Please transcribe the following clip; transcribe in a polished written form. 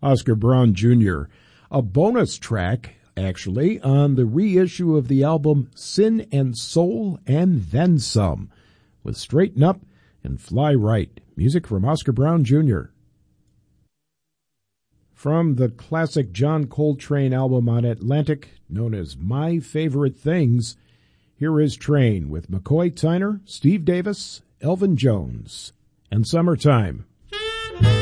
Oscar Brown Jr., a bonus track, actually, on the reissue of the album Sin and Soul and Then Some, with Straighten Up and Fly Right, music from Oscar Brown Jr. From the classic John Coltrane album on Atlantic, known as My Favorite Things, here is Train with McCoy Tyner, Steve Davis, Elvin Jones, and Summertime.